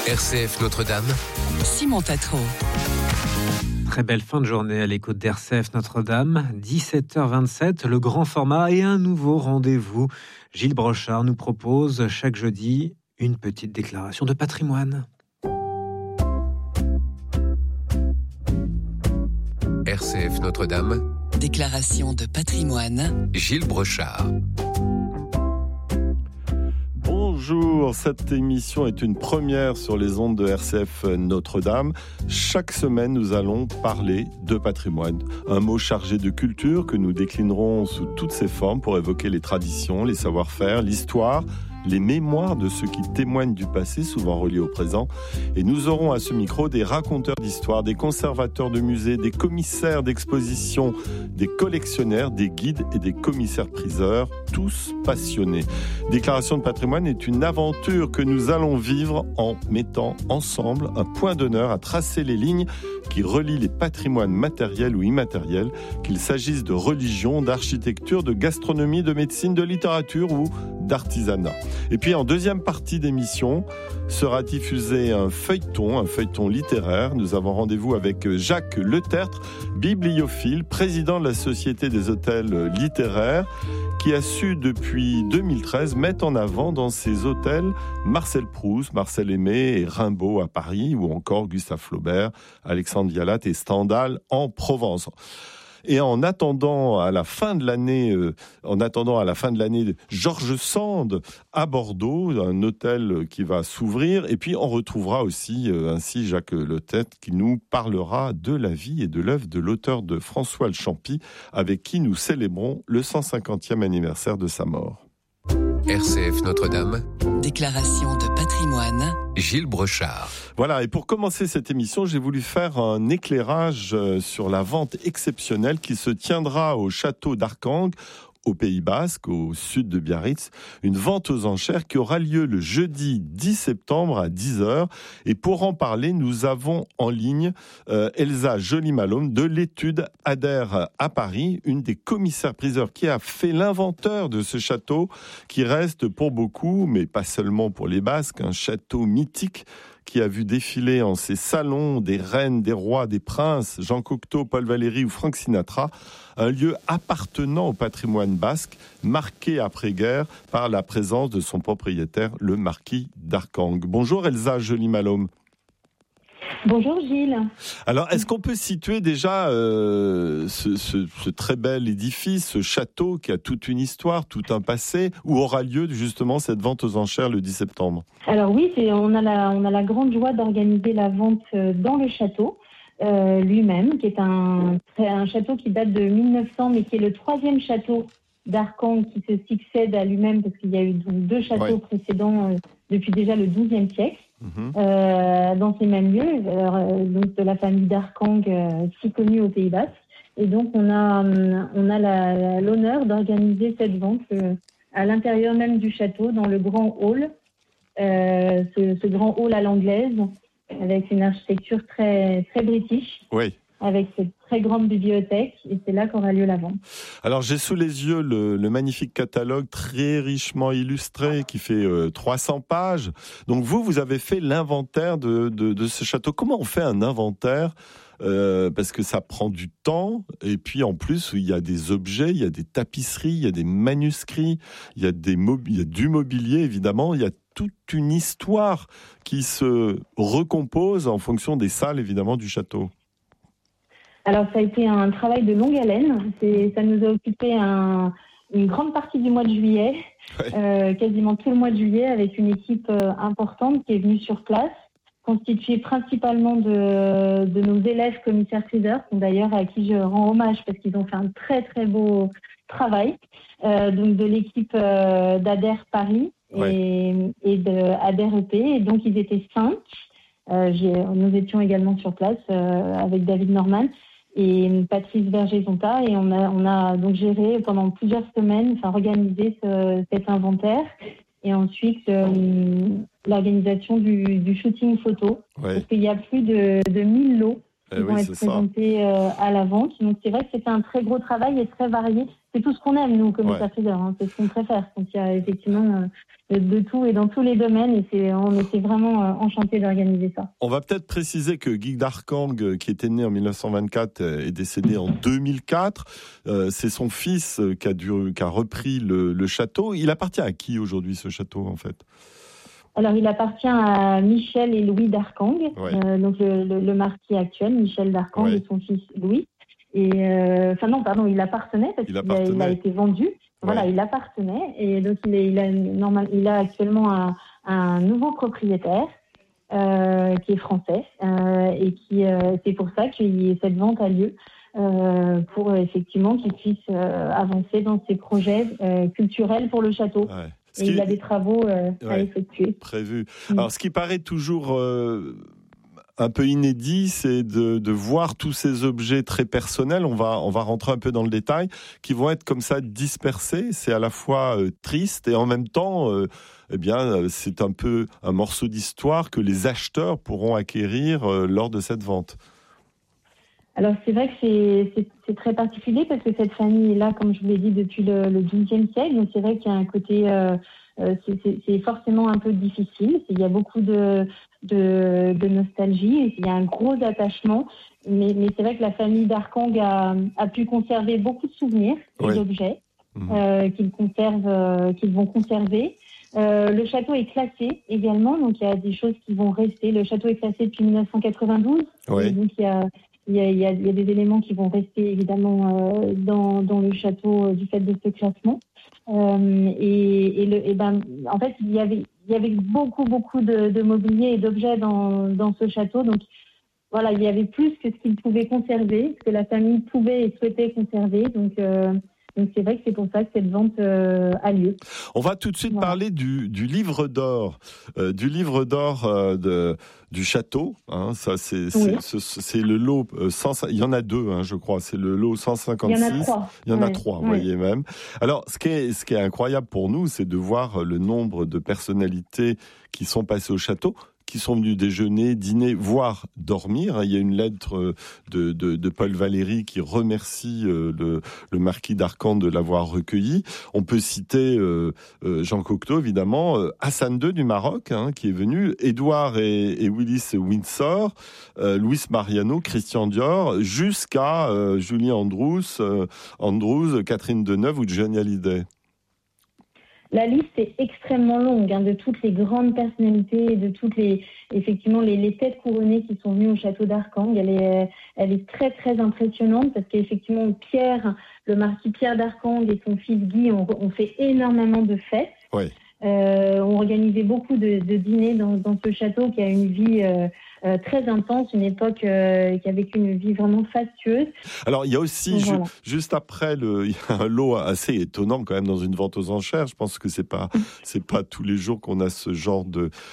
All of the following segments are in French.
RCF Notre-Dame. Simon Tatro. Très belle fin de journée à l'écoute d'RCF Notre-Dame. 17h27, le grand format et un nouveau rendez-vous. Gilles Brochard nous propose chaque jeudi une petite déclaration de patrimoine. RCF Notre-Dame. Déclaration de patrimoine. Gilles Brochard. Bonjour, cette émission est une première sur les ondes de RCF Notre-Dame. Chaque semaine, nous allons parler de patrimoine. Un mot chargé de culture que nous déclinerons sous toutes ses formes pour évoquer les traditions, les savoir-faire, l'histoire, les mémoires de ceux qui témoignent du passé, souvent reliés au présent. Et nous aurons à ce micro des raconteurs d'histoire, des conservateurs de musées, des commissaires d'exposition, des collectionneurs, des guides et des commissaires-priseurs, tous passionnés. Déclaration de patrimoine est une aventure que nous allons vivre en mettant ensemble un point d'honneur à tracer les lignes qui relient les patrimoines matériels ou immatériels, qu'il s'agisse de religion, d'architecture, de gastronomie, de médecine, de littérature ou d'artisanat. Et puis en deuxième partie d'émission sera diffusé un feuilleton littéraire. Nous avons rendez-vous avec Jacques Letertre, bibliophile, président de la Société des hôtels littéraires, qui a su depuis 2013 mettre en avant dans ses hôtels Marcel Proust, Marcel Aimé et Rimbaud à Paris, ou encore Gustave Flaubert, Alexandre Vialat et Stendhal en Provence. Et en attendant à la fin de l'année, Georges Sand à Bordeaux, un hôtel qui va s'ouvrir. Et puis on retrouvera aussi ainsi Jacques Letertre qui nous parlera de la vie et de l'œuvre de l'auteur de François le Champy, avec qui nous célébrons le 150e anniversaire de sa mort. RCF Notre-Dame. Déclaration de patrimoine. Gilles Brochard. Voilà, et pour commencer cette émission, j'ai voulu faire un éclairage sur la vente exceptionnelle qui se tiendra au château d'Arcang, au Pays Basque, au sud de Biarritz, une vente aux enchères qui aura lieu le jeudi 10 septembre à 10h. Et pour en parler, nous avons en ligne Elsa Joly-Malhomme de l'étude ADER à Paris, une des commissaires-priseurs qui a fait l'inventeur de ce château, qui reste pour beaucoup, mais pas seulement pour les Basques, un château mythique qui a vu défiler en ses salons des reines, des rois, des princes, Jean Cocteau, Paul Valéry ou Frank Sinatra, un lieu appartenant au patrimoine basque, marqué après-guerre par la présence de son propriétaire, le marquis d'Arcang. Bonjour Elsa Joly-Malhomme. Bonjour Gilles. Alors, est-ce qu'on peut situer déjà ce très bel édifice, ce château qui a toute une histoire, tout un passé, où aura lieu justement cette vente aux enchères le 10 septembre ? Alors oui, on a la grande joie d'organiser la vente dans le château lui-même, qui est un château qui date de 1900, mais qui est le troisième château d'Arcang qui se succède à lui-même, parce qu'il y a eu donc deux châteaux précédents depuis déjà le XIIe siècle. Dans ces mêmes lieux, donc de la famille d'Arcang, si connue au Pays Basque. Et donc on a l'honneur d'organiser cette vente à l'intérieur même du château, dans le grand hall, ce grand hall à l'anglaise, avec une architecture très très british. Oui. Avec cette très grande bibliothèque, et c'est là qu'aura lieu la vente. Alors j'ai sous les yeux le magnifique catalogue très richement illustré qui fait 300 pages. Donc vous avez fait l'inventaire de ce château. Comment on fait un inventaire ? Parce que ça prend du temps, et puis en plus il y a des objets, il y a des tapisseries, il y a des manuscrits, il y a du mobilier évidemment, il y a toute une histoire qui se recompose en fonction des salles évidemment du château. Alors ça a été un travail de longue haleine, ça nous a occupé une grande partie du mois de juillet, quasiment tout le mois de juillet, avec une équipe importante qui est venue sur place, constituée principalement de nos élèves commissaires-priseurs, d'ailleurs à qui je rends hommage parce qu'ils ont fait un très très beau travail, donc de l'équipe d'ADER Paris et de ADER EP, et donc ils étaient 5. Nous étions également sur place avec David Norman et Patrice Berger-Zonta, et on a donc géré pendant plusieurs semaines, organisé cet inventaire, et ensuite l'organisation du shooting photo, parce qu'il y a plus de 1000 lots qui vont être présentés à la vente. Donc c'est vrai que c'était un très gros travail et très varié, tout ce qu'on aime, nous, commissaires-priseurs. Hein, c'est ce qu'on préfère. Donc, il y a effectivement de tout et dans tous les domaines. Et on était vraiment enchantés d'organiser ça. On va peut-être préciser que Guy d'Arcangues, qui était né en 1924, est décédé en 2004. C'est son fils qui a repris le château. Il appartient à qui aujourd'hui, ce château, en fait ? Alors, il appartient à Michel et Louis d'Arcangues, donc le marquis actuel, Michel d'Arcangues, et son fils Louis. Et il appartenait parce qu'il a été vendu. Voilà, il appartenait et donc il a actuellement un nouveau propriétaire qui est français et c'est pour ça que cette vente a lieu pour effectivement qu'il puisse avancer dans ses projets culturels pour le château. Ouais. Et il a des travaux à effectuer. Prévus. Alors, ce qui paraît toujours un peu inédit, c'est de voir tous ces objets très personnels, on va rentrer un peu dans le détail, qui vont être comme ça dispersés. C'est à la fois triste et en même temps, c'est un peu un morceau d'histoire que les acheteurs pourront acquérir lors de cette vente. Alors, c'est vrai que c'est très particulier parce que cette famille est là, comme je vous l'ai dit, depuis le XIIe siècle. Donc, c'est vrai qu'il y a un côté, c'est forcément un peu difficile. Il y a beaucoup de nostalgie, il y a un gros attachement. Mais c'est vrai que la famille d'Arcangues a pu conserver beaucoup de souvenirs et d'objets qu'ils vont conserver. Le château est classé également, donc il y a des choses qui vont rester. Le château est classé depuis 1992, donc il y a des éléments qui vont rester évidemment dans le château du fait de ce classement. En fait, il y avait beaucoup de mobilier et d'objets dans ce château. Donc voilà, il y avait plus que ce qu'il pouvait conserver, ce que la famille pouvait et souhaitait conserver. Donc c'est vrai que c'est pour ça que cette vente a lieu. On va tout de suite parler du livre d'or, du château. Hein, ça c'est le lot. Il y en a deux, hein, je crois. C'est le lot 156. Il y en a trois, vous voyez même. Alors, ce qui est incroyable pour nous, c'est de voir le nombre de personnalités qui sont passées au château, qui sont venus déjeuner, dîner, voire dormir. Il y a une lettre de Paul Valéry qui remercie le marquis d'Arcangues de l'avoir recueilli. On peut citer Jean Cocteau, évidemment, Hassan II du Maroc, qui est venu, Édouard et Willis Windsor, Luis Mariano, Christian Dior, jusqu'à Julie Andrews, Catherine Deneuve ou Johnny Hallyday. La liste est extrêmement longue de toutes les grandes personnalités, de toutes les têtes couronnées qui sont venues au château d'Arcangues. Elle est très très impressionnante parce qu'effectivement le marquis Pierre d'Arcangues et son fils Guy ont fait énormément de fêtes. Oui. Ont organisé beaucoup de dîners dans ce château qui a une vie très intense, une époque qui a vécu une vie vraiment fastueuse. Alors il y a aussi, juste après, il y a un lot assez étonnant quand même dans une vente aux enchères. Je pense que c'est pas tous les jours qu'on a ce genre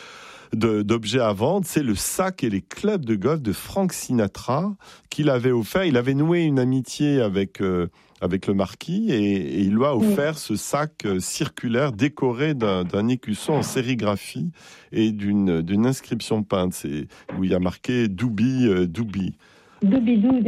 d'objets à vendre. C'est le sac et les clubs de golf de Frank Sinatra qu'il avait offert. Il avait noué une amitié avec le marquis et il lui a offert ce sac circulaire décoré d'un écusson en sérigraphie et d'une inscription peinte où il y a marqué Doubi. Doubidou.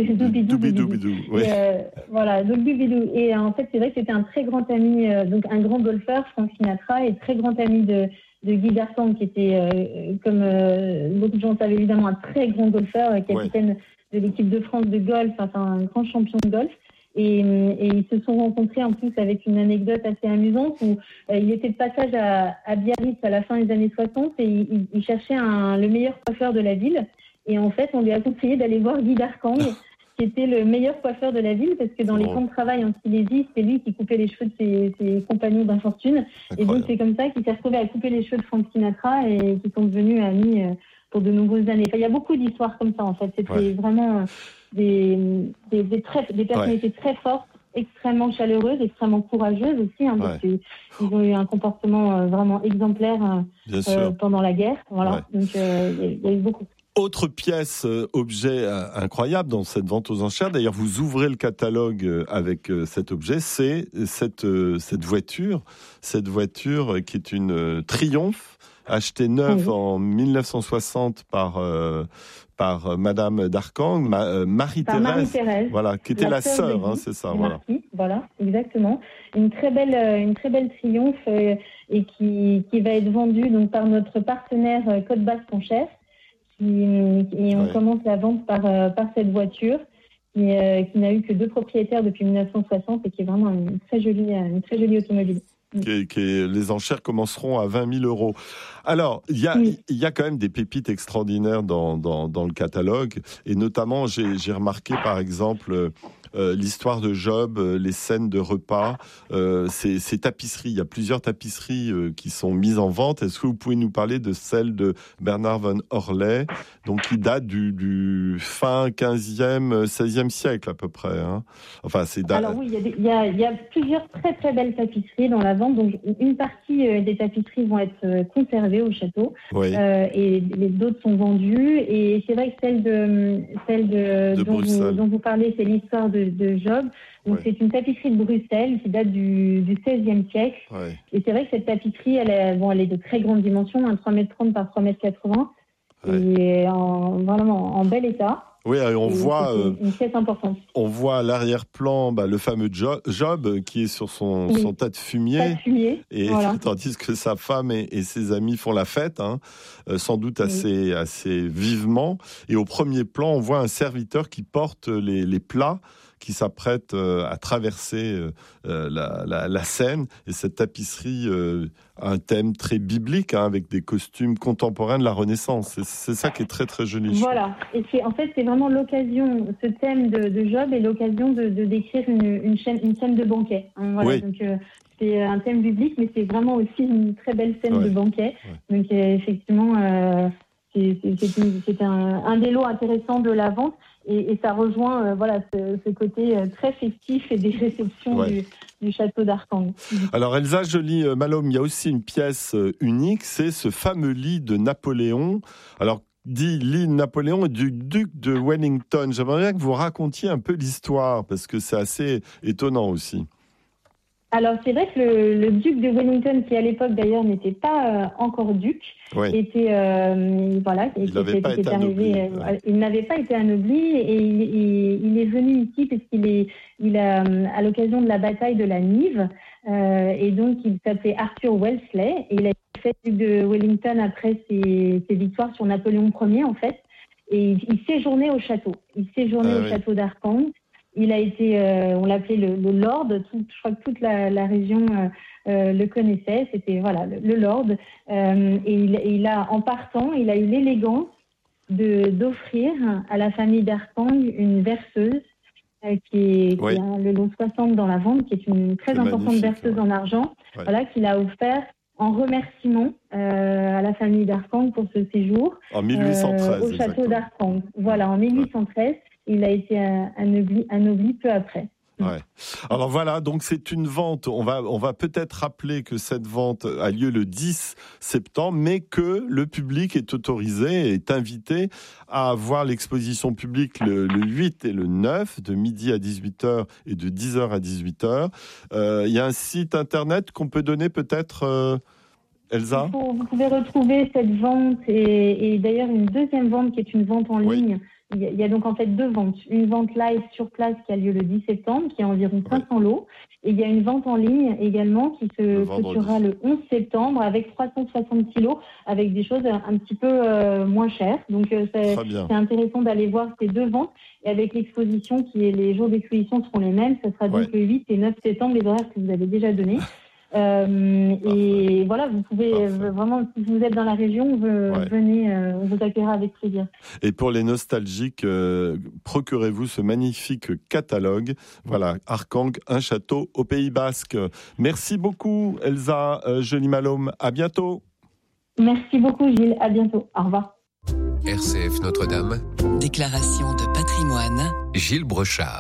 Oui. Voilà, Doubidou. Et en fait, c'est vrai que c'était un très grand ami, donc un grand golfeur, Frank Sinatra, et très grand ami de Guy d'Arcangues, qui était, comme beaucoup de gens savent évidemment, un très grand golfeur, capitaine de l'équipe de France de golf, un grand champion de golf. Et ils se sont rencontrés en plus avec une anecdote assez amusante où il était de passage à Biarritz à la fin des années 60 et il cherchait le meilleur coiffeur de la ville. Et en fait, on lui a conseillé d'aller voir Guy d'Arcangues, qui était le meilleur coiffeur de la ville, parce que dans les camps de travail en Silésie, c'est lui qui coupait les cheveux de ses compagnons d'infortune. Et donc, c'est comme ça qu'il s'est retrouvé à couper les cheveux de Frank Sinatra et qui sont devenus amis pour de nombreuses années. Enfin, il y a beaucoup d'histoires comme ça, en fait. C'était vraiment des personnalités très fortes, extrêmement chaleureuses, extrêmement courageuses aussi, parce qu'ils ont eu un comportement vraiment exemplaire pendant la guerre. Voilà. Donc, il y a eu beaucoup. Autre pièce, objet incroyable dans cette vente aux enchères, d'ailleurs vous ouvrez le catalogue avec cet objet, c'est cette voiture qui est une Triumph acheté neuf en 1960 par Madame d'Arcang, Marie-Thérèse, voilà, qui était la sœur, hein, c'est ça, voilà. Voilà, exactement. Une très belle triomphe et qui va être vendue donc par notre partenaire Côte Basque Enchères. Et on commence la vente par cette voiture qui n'a eu que 2 propriétaires depuis 1960 et qui est vraiment une très jolie automobile. Les enchères commenceront à 20 000 euros. Alors, il y a quand même des pépites extraordinaires dans le catalogue, et notamment, j'ai remarqué par exemple l'histoire de Job, les scènes de repas, ces tapisseries. Il y a plusieurs tapisseries qui sont mises en vente. Est-ce que vous pouvez nous parler de celle de Bernard von Orley, donc qui date du fin 15e, 16e siècle à peu près, hein. Enfin, Alors oui, il y a plusieurs très très belles tapisseries dans la vente. Donc une partie des tapisseries vont être conservées au château, et les d'autres sont vendues. Et c'est vrai que celle dont vous parlez, c'est l'histoire de Job. Donc c'est une tapisserie de Bruxelles qui date du XVIe siècle. Et c'est vrai que cette tapisserie, elle est de très grande dimension, 3,30 m par 3,80 m, et vraiment en bel état. Oui, on voit une pièce importante. On voit à l'arrière-plan le fameux Job qui est sur son tas de fumier, et voilà. Tandis que sa femme et ses amis font la fête, hein, sans doute assez vivement. Et au premier plan, on voit un serviteur qui porte les plats, qui s'apprête à traverser la Seine. Et cette tapisserie a un thème très biblique, hein, avec des costumes contemporains de la Renaissance. C'est ça qui est très très joli. Voilà. Et c'est vraiment l'occasion, ce thème de Job est l'occasion de décrire une scène de banquet. Hein, voilà. Oui. Donc c'est un thème biblique, mais c'est vraiment aussi une très belle scène de banquet. Donc effectivement, c'est un des lots intéressants de la vente. Et ça rejoint ce côté très festif et des réceptions du château d'Arcang. Alors Elsa Joly-Malhomme, il y a aussi une pièce unique, c'est ce fameux lit de Napoléon. Alors dit lit de Napoléon et du duc de Wellington. J'aimerais bien que vous racontiez un peu l'histoire, parce que c'est assez étonnant aussi. Alors c'est vrai que le duc de Wellington, qui à l'époque d'ailleurs n'était pas encore duc, il n'avait pas été anobli, et il est venu ici parce qu'il a à l'occasion de la bataille de la Nive, et donc il s'appelait Arthur Wellesley, et il a été fait duc de Wellington après ses victoires sur Napoléon Ier en fait, et il séjournait au château. Au château d'Arcang. Il a été, on l'appelait le Lord. Je crois que toute la région le connaissait. C'était le Lord. Et en partant, il a eu l'élégance d'offrir à la famille d'Arcang une verseuse qui a le lot 60 dans la vente, qui est une très importante verseuse en argent. Qu'il a offert en remerciement à la famille d'Arcang pour ce séjour en 1813 au château d'Arcang. Voilà, en 1813. Il a été anobli peu après. Ouais. Alors voilà, donc c'est une vente. On va peut-être rappeler que cette vente a lieu le 10 septembre, mais que le public est autorisé, est invité à voir l'exposition publique le 8 et le 9, de midi à 18h et de 10h à 18h. Il y a un site internet qu'on peut donner peut-être, Elsa ? Vous pouvez retrouver cette vente et d'ailleurs une deuxième vente qui est une vente en ligne. Il y a donc en fait 2 ventes. Une vente live sur place qui a lieu le 10 septembre, qui a environ 500 lots. Et il y a une vente en ligne également qui se clôturera le 11 septembre avec 360 kilos, avec des choses un petit peu moins chères. Donc c'est intéressant d'aller voir ces 2 ventes. Et avec l'exposition, les jours d'exposition seront les mêmes. Ce sera donc le 8 et 9 septembre, les horaires que vous avez déjà donnés. Et voilà, vous pouvez vraiment, si vous êtes dans la région, venez, on vous accueillera avec plaisir. Et pour les nostalgiques, procurez-vous ce magnifique catalogue. Voilà, Arcang, un château au Pays Basque. Merci beaucoup, Elsa Joly-Malhomme. À bientôt. Merci beaucoup, Gilles. À bientôt. Au revoir. RCF Notre-Dame. Déclaration de patrimoine. Gilles Brochard.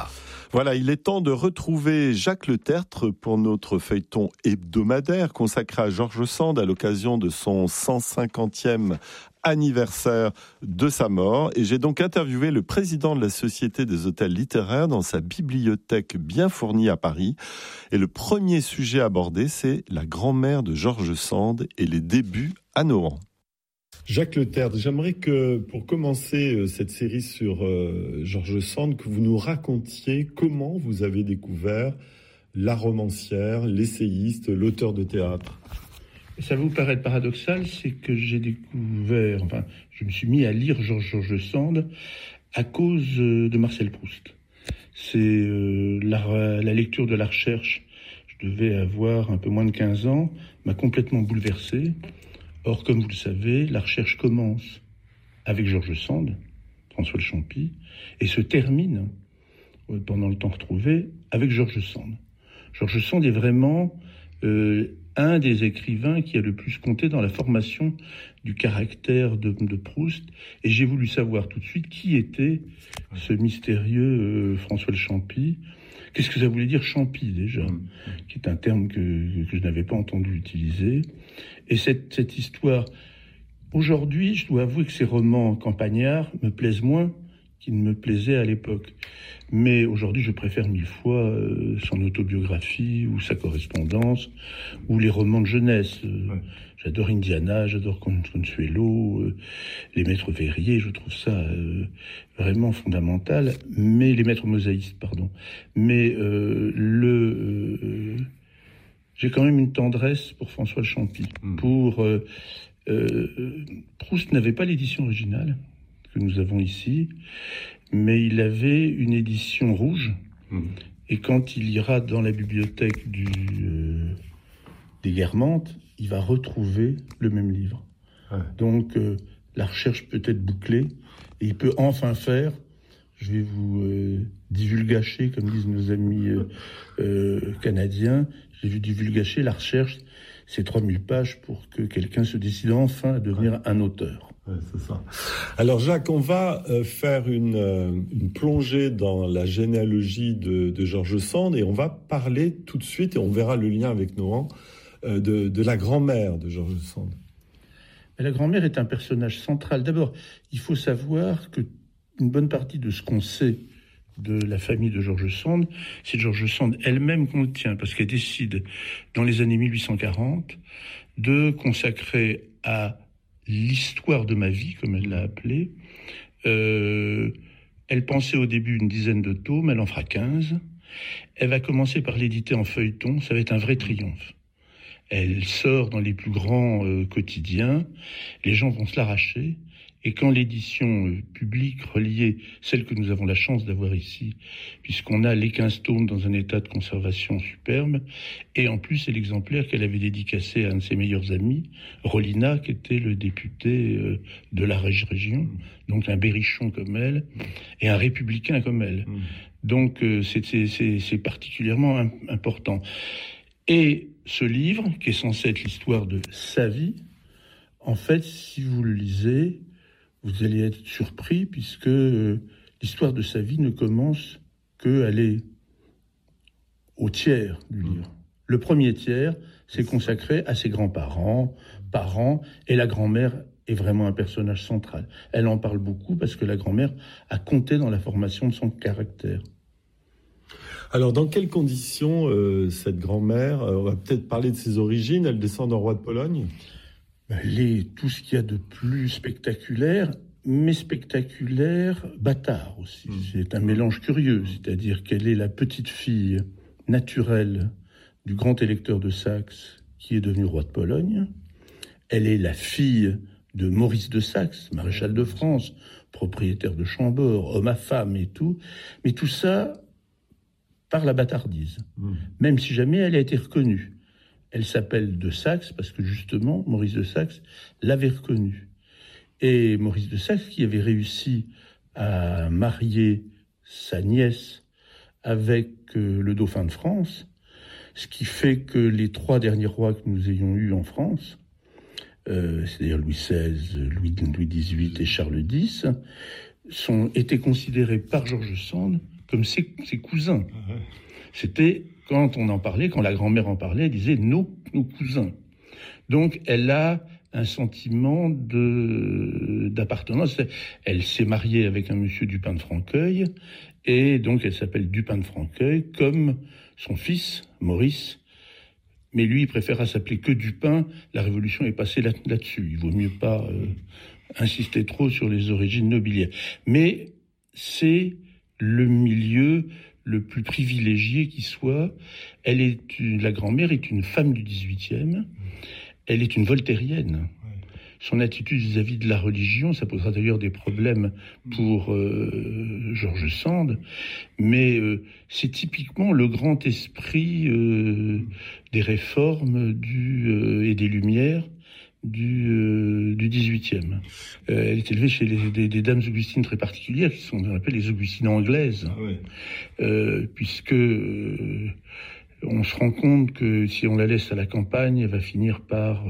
Voilà, il est temps de retrouver Jacques Le Tertre pour notre feuilleton hebdomadaire consacré à George Sand à l'occasion de son 150e anniversaire de sa mort. Et j'ai donc interviewé le président de la Société des hôtels littéraires dans sa bibliothèque bien fournie à Paris. Et le premier sujet abordé, c'est la grand-mère de George Sand et les débuts à Nohant. Jacques Le Tertre, j'aimerais que, pour commencer cette série sur George Sand, que vous nous racontiez comment vous avez découvert la romancière, l'essayiste, l'auteur de théâtre. Ça va vous paraître paradoxal, c'est que je me suis mis à lire George Sand à cause de Marcel Proust. C'est la lecture de la recherche, je devais avoir un peu moins de 15 ans, m'a complètement bouleversé. Or, comme vous le savez, la recherche commence avec George Sand, François de Champy, et se termine, pendant le temps retrouvé, avec George Sand. George Sand est vraiment un des écrivains qui a le plus compté dans la formation du caractère de Proust. Et j'ai voulu savoir tout de suite qui était ce mystérieux François de Champy. Qu'est-ce que ça voulait dire Champy déjà, qui est un terme que je n'avais pas entendu utiliser. Et cette histoire, aujourd'hui, je dois avouer que ces romans campagnards me plaisent moins qu'ils ne me plaisaient à l'époque. Mais aujourd'hui, je préfère 1000 fois son autobiographie ou sa correspondance ou les romans de jeunesse. J'adore Indiana, j'adore Consuelo, les maîtres verriers, je trouve ça vraiment fondamental. Mais les maîtres mosaïstes, pardon. Mais j'ai quand même une tendresse pour François de Champy. Proust n'avait pas l'édition originale que nous avons ici, mais il avait une édition rouge. Et quand il ira dans la bibliothèque des Guermantes, il va retrouver le même livre. Donc la recherche peut être bouclée et il peut enfin faire, je vais vous divulgacher, comme disent nos amis canadiens, j'ai vu divulgacher la recherche, c'est 3000 pages pour que quelqu'un se décide enfin à devenir un auteur. Ouais, c'est ça. Alors Jacques, on va faire une plongée dans la généalogie de George Sand et on va parler tout de suite, et on verra le lien avec Nohant, de la grand-mère de George Sand. La grand-mère est un personnage central. D'abord, il faut savoir que une bonne partie de ce qu'on sait de la famille de George Sand, c'est George Sand elle-même qu'on le tient, parce qu'elle décide, dans les années 1840, de consacrer à l'histoire de ma vie, comme elle l'a appelé. Elle pensait au début une dizaine de tomes, elle en fera 15. Elle va commencer par l'éditer en feuilleton, ça va être un vrai triomphe. Elle sort dans les plus grands quotidiens, les gens vont se l'arracher, et quand l'édition publique reliée, celle que nous avons la chance d'avoir ici, puisqu'on a les 15 tomes dans un état de conservation superbe, et en plus c'est l'exemplaire qu'elle avait dédicacé à un de ses meilleurs amis, Rollinat, qui était le député de la région, donc un berrichon comme elle, et un républicain comme elle. Donc c'est particulièrement important. Et ce livre, qui est censé être l'histoire de sa vie, en fait, si vous le lisez, vous allez être surpris, puisque l'histoire de sa vie ne commence qu'aller au tiers du livre. Le premier tiers, c'est consacré à ses grands-parents, parents, et la grand-mère est vraiment un personnage central. Elle en parle beaucoup parce que la grand-mère a compté dans la formation de son caractère. Alors, dans quelles conditions cette grand-mère, on va peut-être parler de ses origines, elle descend d'un roi de Pologne ? Elle est tout ce qu'il y a de plus spectaculaire, mais spectaculaire bâtard aussi. C'est un mélange curieux, c'est-à-dire qu'elle est la petite-fille naturelle du grand électeur de Saxe qui est devenu roi de Pologne. Elle est la fille de Maurice de Saxe, maréchal de France, propriétaire de Chambord, homme à femme et tout. Mais tout ça par la bâtardise, même si jamais elle a été reconnue. Elle s'appelle de Saxe parce que justement, Maurice de Saxe l'avait reconnue. Et Maurice de Saxe, qui avait réussi à marier sa nièce avec le dauphin de France, ce qui fait que les 3 derniers rois que nous ayons eus en France, c'est-à-dire Louis XVI, Louis XVIII et Charles X, étaient considérés par George Sand comme ses cousins. C'était, quand on en parlait, quand la grand-mère en parlait, elle disait nos cousins. Donc, elle a un sentiment d'appartenance. Elle s'est mariée avec un monsieur Dupin de Franqueuil, et donc elle s'appelle Dupin de Franqueuil, comme son fils, Maurice. Mais lui, il préféra s'appeler que Dupin. La Révolution est passée là-dessus. Il vaut mieux pas insister trop sur les origines nobiliaires. Mais c'est le milieu le plus privilégié qui soit. La grand-mère est une femme du 18e. Elle est une voltairienne. Son attitude vis-à-vis de la religion, ça posera d'ailleurs des problèmes pour George Sand, mais c'est typiquement le grand esprit des réformes et des Lumières du 18e. Elle est élevée chez des dames augustines très particulières, qui sont, on appelle les augustines anglaises, puisque on se rend compte que si on la laisse à la campagne, elle va finir par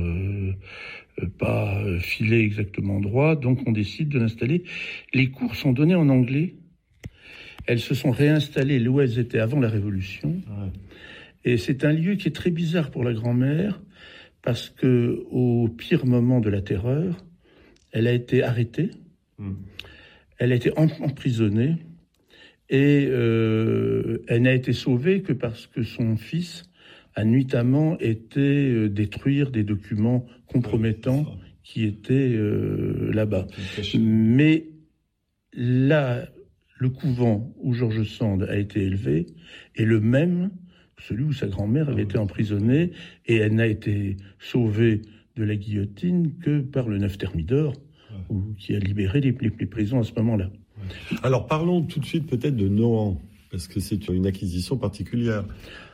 pas filer exactement droit, donc on décide de l'installer. Les cours sont donnés en anglais. Elles se sont réinstallées là où elles étaient avant la Révolution. Et c'est un lieu qui est très bizarre pour la grand-mère, parce que au pire moment de la terreur, elle a été arrêtée, elle a été emprisonnée, et elle n'a été sauvée que parce que son fils a nuitamment été détruire des documents compromettants qui étaient là-bas. Mais là, le couvent où George Sand a été élevé est le même, celui où sa grand-mère avait été emprisonnée, et elle n'a été sauvée de la guillotine que par le 9 Thermidor, qui a libéré les prisons à ce moment-là. Alors parlons tout de suite peut-être de Nohant, parce que c'est une acquisition particulière.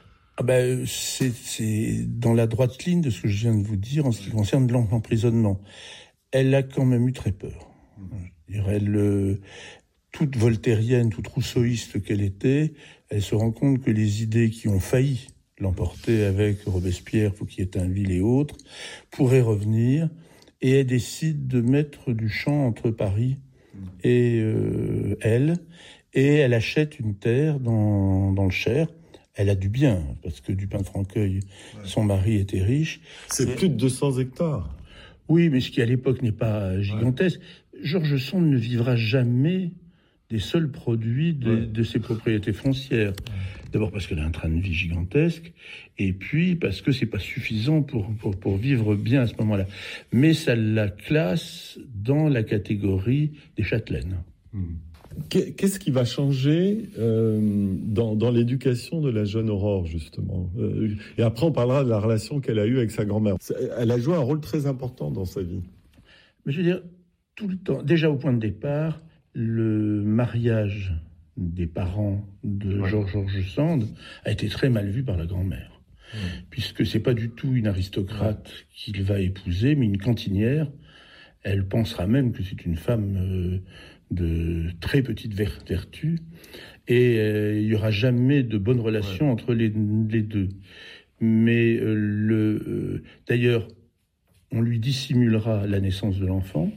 C'est dans la droite ligne de ce que je viens de vous dire en ce qui concerne l'emprisonnement. Elle a quand même eu très peur. Je dirais, toute voltairienne, toute rousseauiste qu'elle était, elle se rend compte que les idées qui ont failli l'emporter avec Robespierre, Fouquier-Tinville et autres, pourraient revenir, et elle décide de mettre du champ entre Paris et elle achète une terre dans le Cher. Elle a du bien, parce que Dupin de Franqueuil, son mari, était riche. C'est plus de 200 hectares. Oui, mais ce qui à l'époque n'est pas gigantesque. George Sand ne vivra jamais des seuls produits de ses propriétés foncières. D'abord parce qu'elle a un train de vie gigantesque, et puis parce que c'est pas suffisant pour vivre bien à ce moment-là. Mais ça la classe dans la catégorie des châtelaines. Qu'est-ce qui va changer dans l'éducation de la jeune Aurore, justement et après, on parlera de la relation qu'elle a eue avec sa grand-mère. Elle a joué un rôle très important dans sa vie. Mais je veux dire, tout le temps, déjà au point de départ, le mariage des parents de George Sand a été très mal vu par la grand-mère. Puisque c'est pas du tout une aristocrate qu'il va épouser, mais une cantinière. Elle pensera même que c'est une femme de très petite vertu, et il n'y aura jamais de bonne relation entre les deux. Mais d'ailleurs, on lui dissimulera la naissance de l'enfant,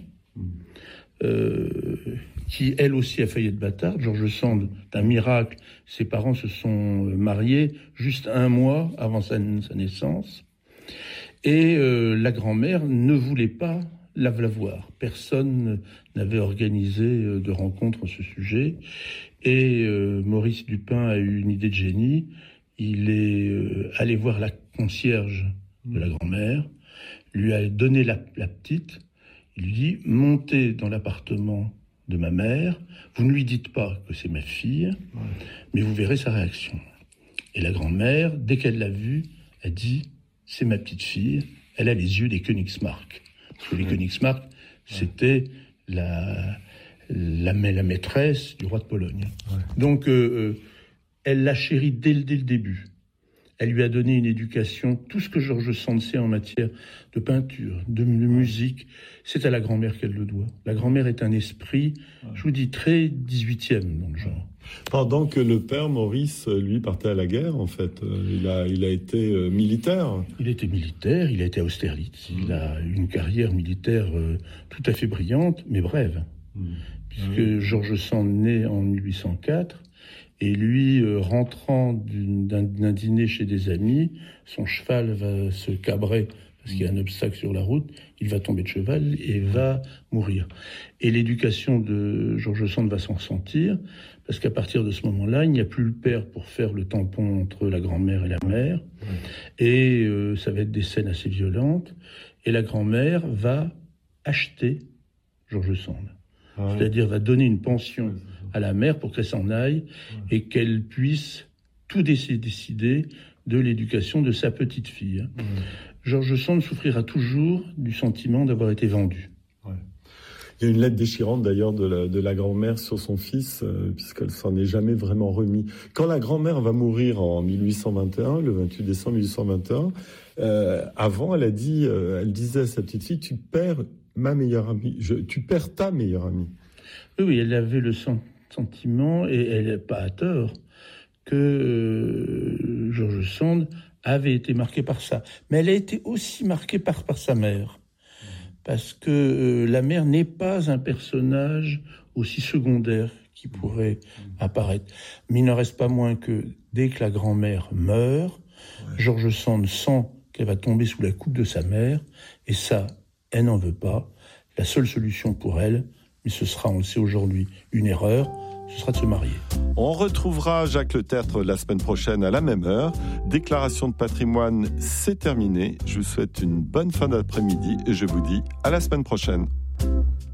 qui elle aussi a failli être bâtarde. George Sand, d'un miracle, ses parents se sont mariés juste un mois avant sa naissance, et la grand-mère ne voulait pas la voir. Personne n'avait organisé de rencontre à ce sujet. Et Maurice Dupin a eu une idée de génie. Il est allé voir la concierge de la grand-mère, lui a donné la petite. Il lui dit « Montez dans l'appartement de ma mère. Vous ne lui dites pas que c'est ma fille, mais vous verrez sa réaction. » Et la grand-mère, dès qu'elle l'a vue, a dit « C'est ma petite fille. Elle a les yeux des Königsmarck. » Parce que les Königsmarck, c'était la maîtresse du roi de Pologne. Donc, elle l'a chérie dès le début. Elle lui a donné une éducation, tout ce que George Sand sait en matière de peinture, de musique, c'est à la grand-mère qu'elle le doit. La grand-mère est un esprit, je vous dis, très 18e dans le genre. Pendant que le père, Maurice, lui, partait à la guerre, en fait. Il a été militaire. Il était militaire, il a été à Austerlitz. Il a eu une carrière militaire tout à fait brillante, mais brève. Puisque George Sand naît en 1804, Et lui, rentrant d'un dîner chez des amis, son cheval va se cabrer parce qu'il y a un obstacle sur la route, il va tomber de cheval et va mourir. Et l'éducation de George Sand va s'en ressentir, parce qu'à partir de ce moment-là, il n'y a plus le père pour faire le tampon entre la grand-mère et la mère, et ça va être des scènes assez violentes, et la grand-mère va acheter George Sand. C'est-à-dire va donner une pension à la mère pour qu'elle s'en aille, et qu'elle puisse tout décider de l'éducation de sa petite fille. George Sand souffrira toujours du sentiment d'avoir été vendu. Ouais. Il y a une lettre déchirante d'ailleurs de la grand-mère sur son fils, puisqu'elle s'en est jamais vraiment remis. Quand la grand-mère va mourir en 1821, le 28 décembre 1821, avant elle disait à sa petite fille, tu perds ma meilleure amie, tu perds ta meilleure amie. Oui, elle avait le sentiment, et elle n'est pas à tort, que George Sand avait été marquée par ça. Mais elle a été aussi marquée par sa mère. Parce que la mère n'est pas un personnage aussi secondaire qui pourrait apparaître. Mais il n'en reste pas moins que dès que la grand-mère meurt, George Sand sent qu'elle va tomber sous la coupe de sa mère, et ça, elle n'en veut pas. La seule solution pour elle, mais ce sera, on le sait aujourd'hui, une erreur, ce sera de se marier. On retrouvera Jacques Le Tertre la semaine prochaine à la même heure. Déclaration de patrimoine, c'est terminé. Je vous souhaite une bonne fin d'après-midi et je vous dis à la semaine prochaine.